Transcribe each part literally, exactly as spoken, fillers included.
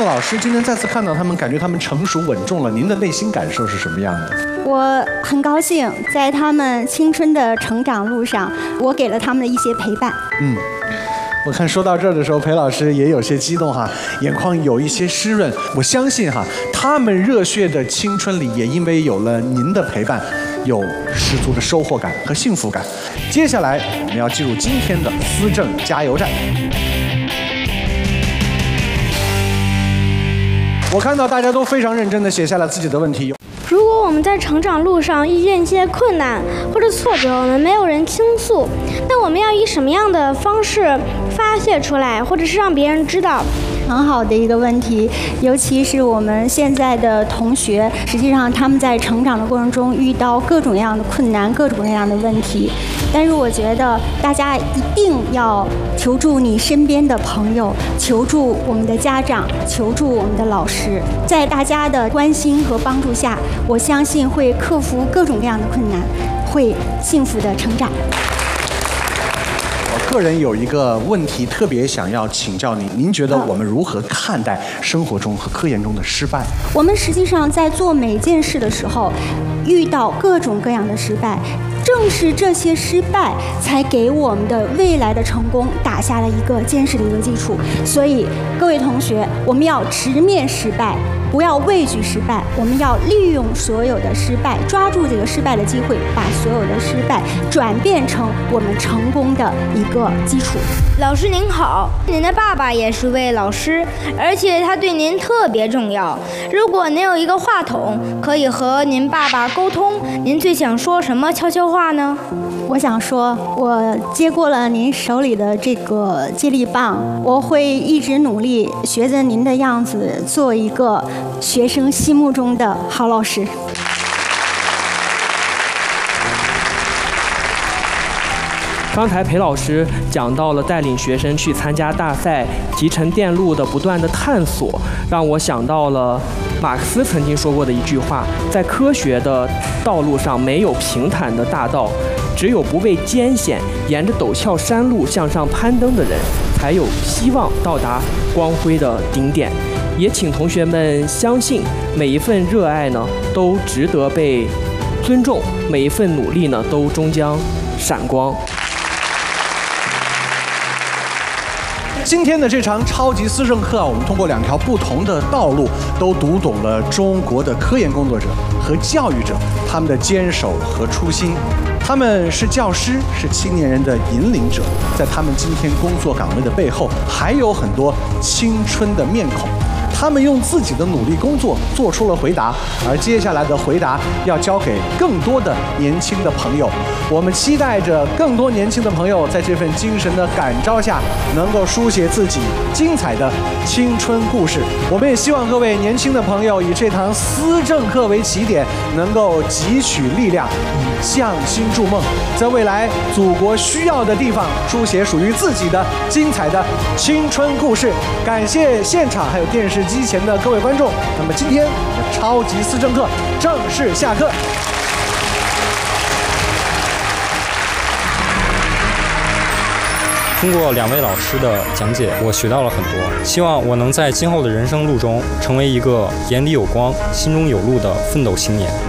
老师今天再次看到他们，感觉他们成熟稳重了，您的内心感受是什么样的？ 我很高兴，在他们青春的成长路上，我给了他们的一些陪伴。 嗯。我看说到这儿的时候，裴老师也有些激动哈，眼眶有一些湿润。我相信哈，他们热血的青春里也因为有了您的陪伴，有十足的收获感和幸福感。接下来我们要进入今天的思政加油站。我看到大家都非常认真地写下了自己的问题。 如果我们在成长路上遇见一些困难或者挫折，我们没有人倾诉，那我们要以什么样的方式发泄出来，或者是让别人知道？ 很好的一个问题，尤其是我们现在的同学，实际上他们在成长的过程中遇到各种各样的困难、各种各样的问题。但是我觉得大家一定要求助你身边的朋友，求助我们的家长，求助我们的老师。在大家的关心和帮助下，我相信会克服各种各样的困难，会幸福的成长。 我个人有一个问题特别想要请教您，您觉得我们如何看待生活中和科研中的失败？ 我们实际上在做每件事的时候，遇到各种各样的失败，正是这些失败才给我们的未来的成功打下了一个坚实的一个基础。所以各位同学，我们要直面失败，不要畏惧失败，我们要利用所有的失败，抓住这个失败的机会，把所有的失败转变成我们成功的一个基础。 老师您好，您的爸爸也是位老师，而且他对您特别重要。如果您有一个话筒，可以和您爸爸沟通，您最想说什么悄悄话呢？ 我想说，我接过了您手里的这个接力棒，我会一直努力，学着您的样子，做一个学生心目中的好老师。 刚才裴老师讲到了带领学生去参加大赛、集成电路的不断的探索，让我想到了马克思曾经说过的一句话：在科学的道路上没有平坦的大道，只有不畏艰险，沿着陡峭山路向上攀登的人，才有希望到达光辉的顶点。也请同学们相信，每一份热爱呢，都值得被尊重，每一份努力呢，都终将闪光。 今天的这场超级思政课，我们通过两条不同的道路，都读懂了中国的科研工作者和教育者他们的坚守和初心。他们是教师，是青年人的引领者，在他们今天工作岗位的背后，还有很多青春的面孔。他们用自己的努力工作做出了回答，而接下来的回答要交给更多的年轻的朋友。我们期待着更多年轻的朋友在这份精神的感召下，能够书写自己精彩的青春故事。我们也希望各位年轻的朋友以这堂思政课为起点，能够汲取力量，以向心筑梦，在未来祖国需要的地方书写属于自己的精彩的青春故事。感谢现场还有电视机前的各位观众，那么今天的超级思政课正式下课。 通过两位老师的讲解，我学到了很多，希望我能在今后的人生路中成为一个眼里有光、心中有路的奋斗青年。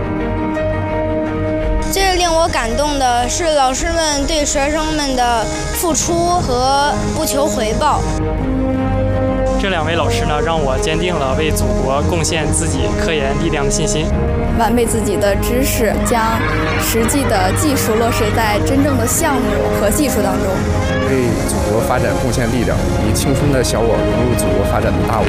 最令我感动的是老师们对学生们的付出和不求回报。 这两位老师呢，让我坚定了为祖国贡献自己科研力量的信心。 完备自己的知识，将实际的技术落实在真正的项目和技术当中， 为祖国发展贡献力量，以青春的小我融入祖国发展的大我。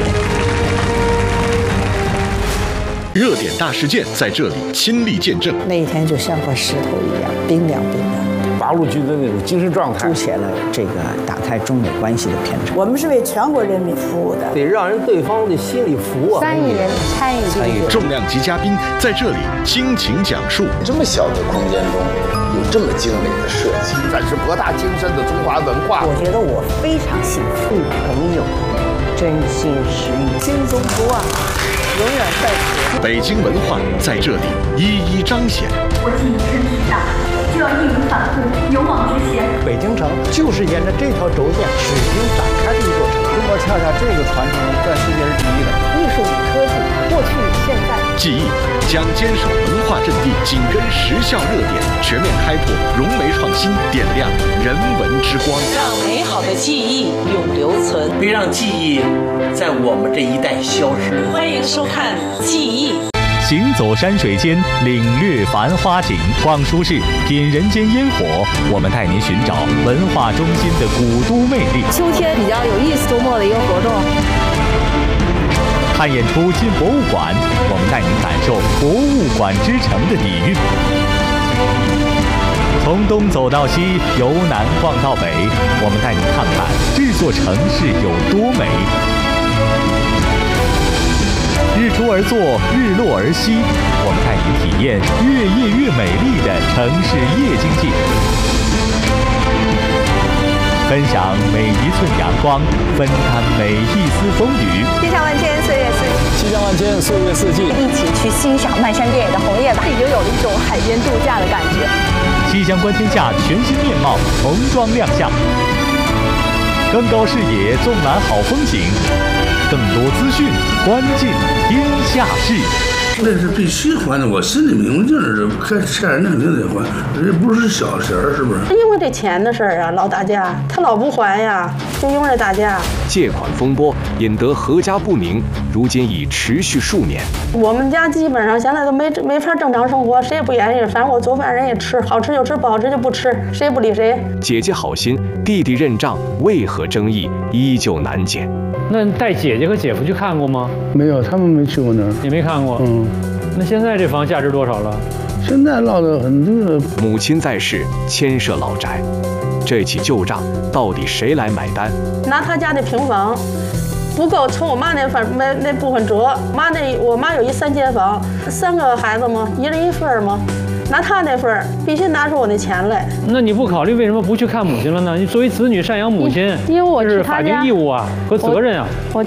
热点大事件在这里亲历见证， 那一天就像块石头一样冰凉冰凉。 八路军的那种精神状态， 凸显了这个打开中美关系的偏差。 我们是为全国人民服务的， 得让人对方的心里服啊。 三亿人参与参与， 重量级嘉宾在这里倾情讲述。 这么小的空间中，有这么精美的设计， 展示博大精深的中华文化。 我觉得我非常幸福， 朋友真心实意， 心中不忘，永远在此。 北京文化在这里一一彰显。 国际真巨大，就要义无反顾，勇往直前。 北京城就是沿着这条轴线始终展开的一座城。 中国恰恰这个传承在世界是第一。 记忆，将坚守文化阵地，紧跟时效热点，全面开拓融媒创新，点亮人文之光， 让美好的记忆永留存，别让记忆在我们这一代消失。欢迎收看《记忆》。 行走山水间，领略繁花景；逛书市，品人间烟火。我们带您寻找文化中心的古都魅力。 秋天比较有意思，周末的一个活动。 看演出进博物馆，我们带您感受博物馆之城的底蕴。从东走到西，由南逛到北，我们带您看看这座城市有多美。日出而作，日落而息，我们带您体验越夜越美丽的城市夜经济，分享每一寸阳光，分担每一丝风雨。 气象万千，岁月四季。 气象万千，岁月四季。 一起去欣赏漫山遍野的红叶吧，已经有了一种海边度假的感觉。 气象观天下全新面貌重装亮相，更高视野，纵览好风景。更多资讯，关进天下事。 那是必须还的，我心里明镜儿，该欠人肯定得还，这不是小钱儿，是不是？ 因为这钱的事儿啊，老打架，他老不还呀，就因为打架。 借款风波引得阖家不宁，如今已持续数年。 我们家基本上现在都没没法正常生活，谁也不言语，反正我做饭人也吃，好吃就吃，不好吃就不吃，谁也不理谁。 姐姐好心，弟弟认账，为何争议依旧难解？ 那带姐姐和姐夫去看过吗？ 没有，他们没去过那儿， 也没看过。 嗯， 那现在这房价值多少了？ 现在落得很这个。 母亲在世，牵涉老宅，这起旧账到底谁来买单？ 拿他家的平房不够从我妈那份那那部分折，妈那我妈有一三间房，三个孩子嘛，一人一份嘛。拿他那份必须拿出我那钱来。 那你不考虑为什么不去看母亲了呢？你作为子女赡养母亲， 因为我这是法定义务啊和责任啊。 我